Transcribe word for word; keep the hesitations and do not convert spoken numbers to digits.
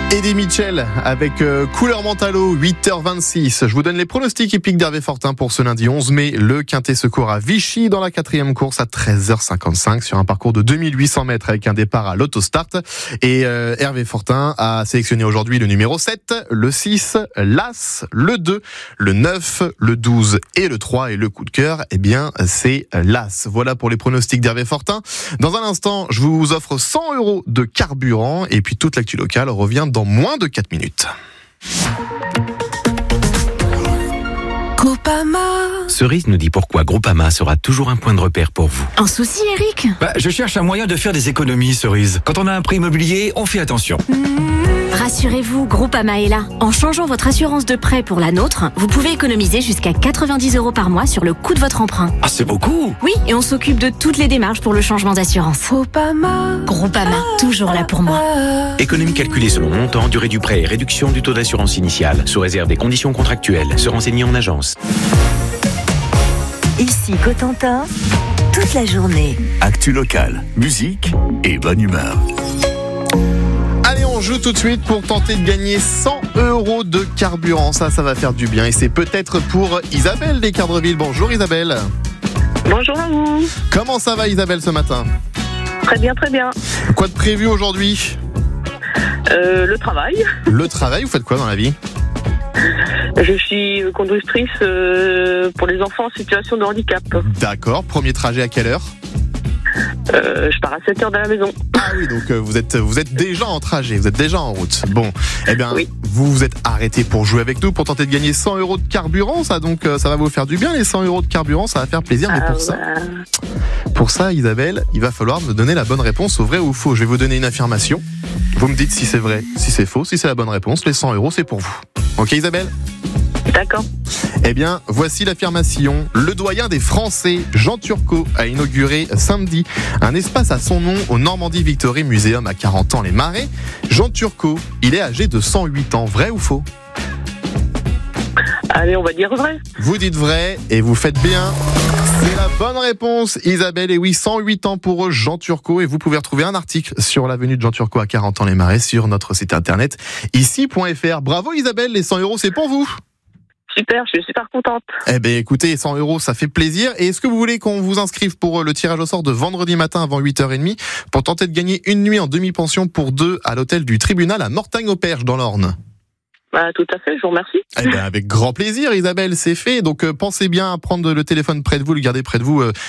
Eddie Mitchell avec euh, Couleur Mentalo, huit heures vingt-six. Je vous donne les pronostics hippiques d'Hervé Fortin pour ce lundi onze mai. Le Quintet Secours à Vichy dans la quatrième course à treize heures cinquante-cinq sur un parcours de deux mille huit cents mètres avec un départ à l'autostart. Et euh, Hervé Fortin a sélectionné aujourd'hui le numéro sept, le six, l'As, le deux, le neuf, le douze et le trois. Et le coup de cœur, eh bien, c'est l'As. Voilà pour les pronostics d'Hervé Fortin. Dans un instant, je vous offre cent euros de carburant et puis toute l'actu locale revient dans moins de quatre minutes. Groupama. Cerise nous dit pourquoi Groupama sera toujours un point de repère pour vous. Un souci, Eric ? Bah, je cherche un moyen de faire des économies, Cerise. Quand on a un prêt immobilier, on fait attention. Rassurez-vous, Groupama est là. En changeant votre assurance de prêt pour la nôtre, vous pouvez économiser jusqu'à quatre-vingt-dix euros par mois sur le coût de votre emprunt. Ah, c'est beaucoup. Oui, et on s'occupe de toutes les démarches pour le changement d'assurance. Groupama. Groupama, toujours là pour moi. Économie calculée selon montant, durée du prêt et réduction du taux d'assurance initiale, sous réserve des conditions contractuelles. Se renseigner en agence. Ici Cotentin, toute la journée. Actu locale, musique et bonne humeur. Allez, on joue tout de suite pour tenter de gagner cent euros de carburant. Ça, ça va faire du bien. Et c'est peut-être pour Isabelle d'Équerdreville. Bonjour Isabelle. Bonjour à vous. Comment ça va Isabelle ce matin ? Très bien, très bien. Quoi de prévu aujourd'hui ? Euh, le travail. Le travail, vous faites quoi dans la vie ? Je suis conductrice euh, pour les enfants en situation de handicap. D'accord. Premier trajet à quelle heure ? Euh, je pars à sept heures de la maison. Ah oui, donc euh, vous êtes vous êtes déjà en trajet, vous êtes déjà en route. Bon, eh bien, oui. Vous vous êtes arrêté pour jouer avec nous, pour tenter de gagner cent euros de carburant. Ça, donc, euh, ça va vous faire du bien, les cent euros de carburant, ça va faire plaisir. Mais Ah, pour bah... ça, pour ça, Isabelle, il va falloir me donner la bonne réponse au vrai ou au faux. Je vais vous donner une affirmation. Vous me dites si c'est vrai, si c'est faux, si c'est la bonne réponse. Les cent euros, c'est pour vous. Ok, Isabelle ? D'accord. Eh bien, voici l'affirmation. Le doyen des Français, Jean Turcot, a inauguré samedi un espace à son nom au Normandie Victory Museum à quarante ans les Marais. Jean Turcot, il est âgé de cent huit ans. Vrai ou faux ? Allez, on va dire vrai. Vous dites vrai et vous faites bien. C'est la bonne réponse, Isabelle. Et oui, cent huit ans pour Jean Turcot. Et vous pouvez retrouver un article sur l'avenue de Jean Turcot à quarante ans les Marais sur notre site internet ici point f r. Bravo Isabelle, les cent euros, c'est pour vous. Super, je suis super contente. Eh bien, écoutez, cent euros, ça fait plaisir. Et est-ce que vous voulez qu'on vous inscrive pour le tirage au sort de vendredi matin avant huit heures trente pour tenter de gagner une nuit en demi-pension pour deux à l'hôtel du tribunal à Mortagne-au-Perche dans l'Orne ? Bah, tout à fait, je vous remercie. Eh bien, avec grand plaisir, Isabelle, c'est fait. Donc, euh, pensez bien à prendre le téléphone près de vous, le garder près de vous euh,